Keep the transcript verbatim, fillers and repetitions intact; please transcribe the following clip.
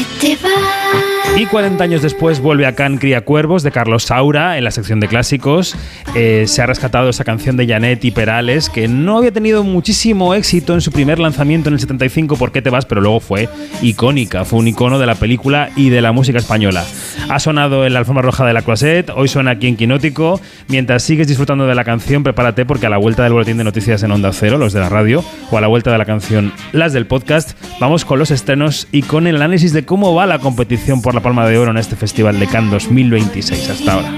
te vas. Y cuarenta años después vuelve a Can Cría Cuervos de Carlos Saura en la sección de clásicos. Eh, se ha rescatado esa canción de Janet y Perales que no había tenido muchísimo éxito en su primer lanzamiento en el setenta y cinco, ¿Por qué te vas?, pero luego fue icónica, fue un icono de la película y de la música española. Ha sonado en la alfombra roja de la Closet, hoy suena aquí en Quinótico. Mientras sigues disfrutando de la canción, prepárate porque a la vuelta del boletín de noticias en Onda Cero, los de la radio, o a la vuelta de la canción, las del podcast, vamos con los estrenos y con el análisis de cómo va la competición por la Palma de Oro en este Festival de Cannes dos mil veintiséis. Hasta ahora.